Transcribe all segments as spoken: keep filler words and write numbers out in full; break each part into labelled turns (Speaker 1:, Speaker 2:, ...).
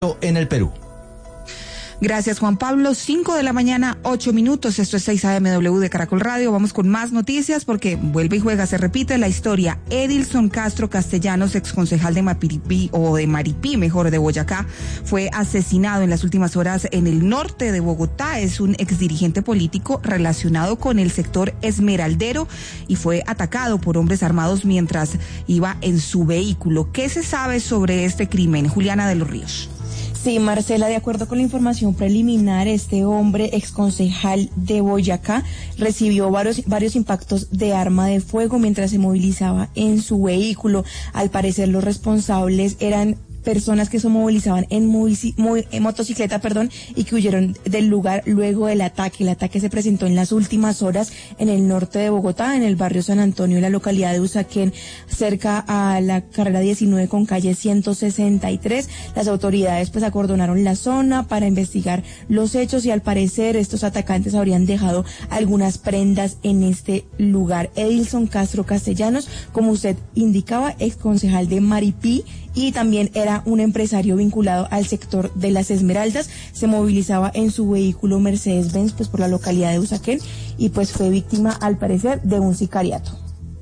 Speaker 1: en el Perú.
Speaker 2: Gracias, Juan Pablo. cinco de la mañana, ocho minutos. Esto es seis A M W de Caracol Radio. Vamos con más noticias porque vuelve y juega, se repite la historia. Edilson Castro Castellanos, exconcejal de Maripí, o de Maripí, mejor, de Boyacá, fue asesinado en las últimas horas en el norte de Bogotá. Es un exdirigente político relacionado con el sector esmeraldero y fue atacado por hombres armados mientras iba en su vehículo. ¿Qué se sabe sobre este crimen? Juliana de los Ríos.
Speaker 3: Sí, Marcela, de acuerdo con la información preliminar, este hombre exconcejal de Boyacá recibió varios, varios impactos de arma de fuego mientras se movilizaba en su vehículo. Al parecer, los responsables eran personas que se movilizaban en, movici- movi- en motocicleta, perdón, y que huyeron del lugar luego del ataque. El ataque se presentó en las últimas horas en el norte de Bogotá, en el barrio San Antonio, en la localidad de Usaquén, cerca a la carrera diecinueve con calle ciento sesenta y tres. Las autoridades pues acordonaron la zona para investigar los hechos y al parecer estos atacantes habrían dejado algunas prendas en este lugar. Edilson Castro Castellanos, como usted indicaba, ex concejal de Maripí, y también era un empresario vinculado al sector de las Esmeraldas. Se movilizaba en su vehículo Mercedes-Benz pues por la localidad de Usaquén y pues fue víctima al parecer de un sicariato.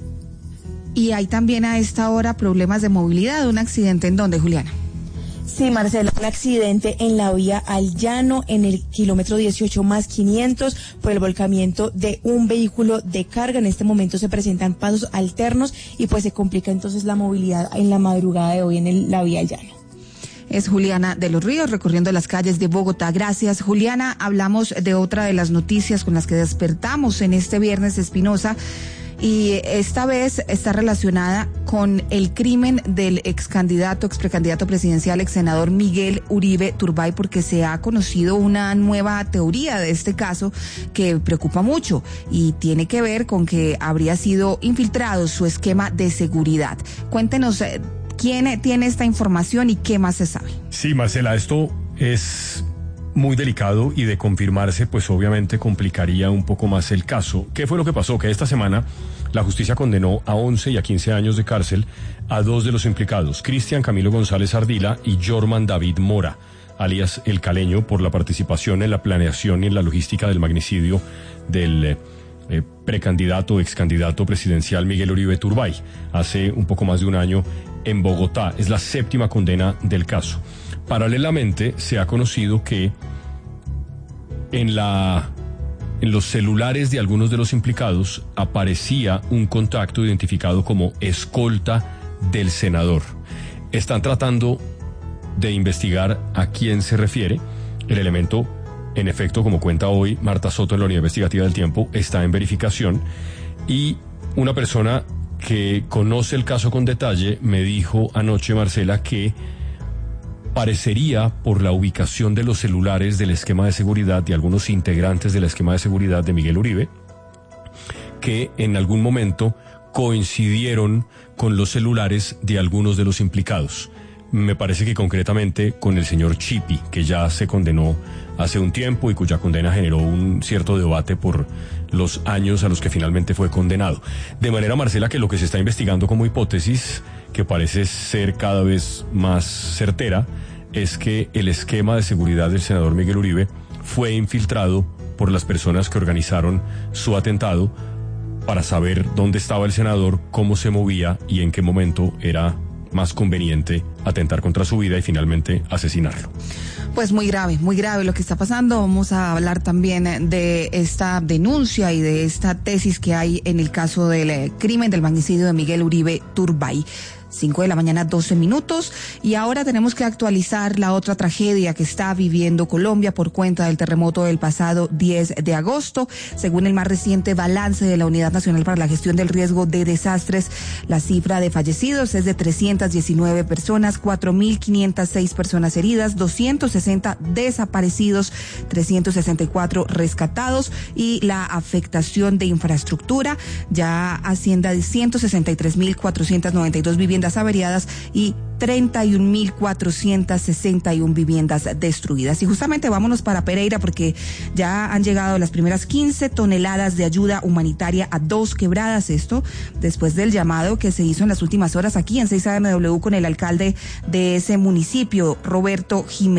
Speaker 2: Y hay también a esta hora problemas de movilidad, un accidente en donde, Juliana.
Speaker 3: Sí, Marcelo, un accidente en la vía al llano en el kilómetro dieciocho más quinientos por el volcamiento de un vehículo de carga. En este momento se presentan pasos alternos y pues se complica entonces la movilidad en la madrugada de hoy en el, la vía al llano.
Speaker 2: Es Juliana de los Ríos recorriendo las calles de Bogotá. Gracias, Juliana. Hablamos de otra de las noticias con las que despertamos en este viernes, Espinosa. Y esta vez está relacionada con el crimen del ex candidato, ex precandidato presidencial, ex senador Miguel Uribe Turbay, porque se ha conocido una nueva teoría de este caso que preocupa mucho y tiene que ver con que habría sido infiltrado su esquema de seguridad. Cuéntenos quién tiene esta información y qué más se sabe.
Speaker 4: Sí, Marcela, esto es muy delicado y de confirmarse, pues obviamente complicaría un poco más el caso. ¿Qué fue lo que pasó? Que esta semana la justicia condenó a once y a quince años de cárcel a dos de los implicados, Cristian Camilo González Ardila y Jorman David Mora, alias El Caleño, por la participación en la planeación y en la logística del magnicidio del eh, precandidato, excandidato presidencial Miguel Uribe Turbay, hace un poco más de un año en Bogotá. Es la séptima condena del caso. Paralelamente, se ha conocido que en la en los celulares de algunos de los implicados aparecía un contacto identificado como escolta del senador. Están tratando de investigar a quién se refiere. El elemento, en efecto, como cuenta hoy Marta Soto en la Unidad Investigativa del Tiempo, está en verificación. Y una persona que conoce el caso con detalle me dijo anoche, Marcela, que parecería, por la ubicación de los celulares del esquema de seguridad y algunos integrantes del esquema de seguridad de Miguel Uribe, que en algún momento coincidieron con los celulares de algunos de los implicados. Me parece que concretamente con el señor Chipi, que ya se condenó hace un tiempo y cuya condena generó un cierto debate por los años a los que finalmente fue condenado. De manera, Marcela, que lo que se está investigando como hipótesis, que parece ser cada vez más certera, es que el esquema de seguridad del senador Miguel Uribe fue infiltrado por las personas que organizaron su atentado para saber dónde estaba el senador, cómo se movía y en qué momento era más conveniente atentar contra su vida y finalmente asesinarlo.
Speaker 2: Pues muy grave, muy grave lo que está pasando. Vamos a hablar también de esta denuncia y de esta tesis que hay en el caso del crimen del magnicidio de Miguel Uribe Turbay. cinco de la mañana, doce minutos, y ahora tenemos que actualizar la otra tragedia que está viviendo Colombia por cuenta del terremoto del pasado diez de agosto. Según el más reciente balance de la Unidad Nacional para la Gestión del Riesgo de Desastres, la cifra de fallecidos es de trescientas diecinueve personas, cuatro mil quinientas seis personas heridas, doscientos sesenta desaparecidos, trescientos sesenta y cuatro rescatados, y la afectación de infraestructura ya asciende a ciento sesenta y tres mil cuatrocientas noventa y dos viviendas viviendas averiadas y treinta y un mil cuatrocientas sesenta y una viviendas destruidas. Y justamente vámonos para Pereira porque ya han llegado las primeras quince toneladas de ayuda humanitaria a Dos Quebradas. Esto después del llamado que se hizo en las últimas horas aquí en seis A M W con el alcalde de ese municipio, Roberto Jiménez.